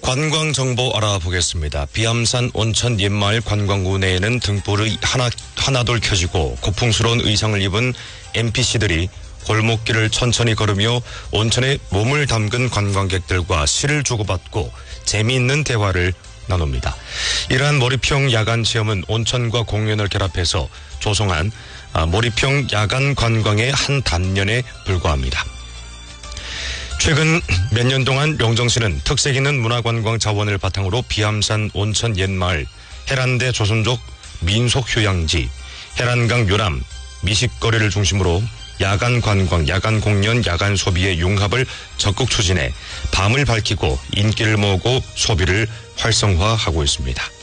관광 정보 알아보겠습니다. 비암산 온천 옛마을 관광구내에는 등불이 하나둘 켜지고 고풍스러운 의상을 입은 NPC들이 골목길을 천천히 걸으며 온천에 몸을 담근 관광객들과 시를 주고받고 재미있는 대화를 나눕니다. 이러한 몰입형 야간 체험은 온천과 공연을 결합해서 조성한 몰입형 야간 관광의 한 단면에 불과합니다. 최근 몇 년 동안 명정시는 특색 있는 문화관광 자원을 바탕으로 비암산 온천 옛마을, 해란대 조선족 민속휴양지, 해란강 요람, 미식거리를 중심으로 야간 관광, 야간 공연, 야간 소비의 융합을 적극 추진해 밤을 밝히고 인기를 모으고 소비를 활성화하고 있습니다.